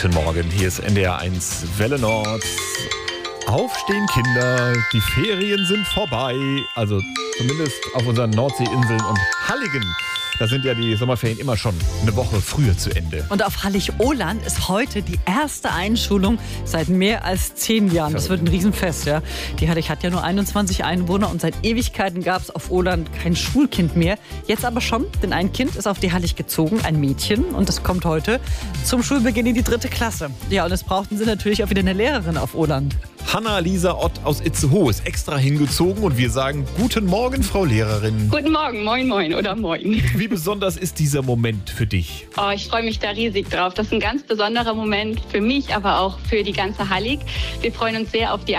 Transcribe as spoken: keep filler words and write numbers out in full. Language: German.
Guten Morgen, hier ist N D R eins Welle Nord. Aufstehen Kinder, die Ferien sind vorbei. Also zumindest auf unseren Nordseeinseln und Halligen. Da sind ja die Sommerferien immer schon eine Woche früher zu Ende. Und auf Hallig-Oland ist heute die erste Einschulung seit mehr als zehn Jahren. Das wird ein Riesenfest, ja. Die Hallig hat ja nur einundzwanzig Einwohner und seit Ewigkeiten gab es auf Oland kein Schulkind mehr. Jetzt aber schon, denn ein Kind ist auf die Hallig gezogen, ein Mädchen. Und das kommt heute zum Schulbeginn in die dritte Klasse. Ja, und es brauchten sie natürlich auch wieder eine Lehrerin auf Oland. Hanna-Lisa Ott aus Itzehoe ist extra hingezogen und wir sagen Guten Morgen, Frau Lehrerin. Guten Morgen, moin moin oder moin. Wie besonders ist dieser Moment für dich? Oh, ich freue mich da riesig drauf. Das ist ein ganz besonderer Moment für mich, aber auch für die ganze Hallig. Wir freuen uns sehr auf die